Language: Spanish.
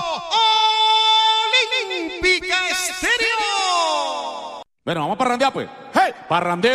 Olímpica Estéreo. Bueno, vamos a parrandear pues. ¡Hey! Parrandero.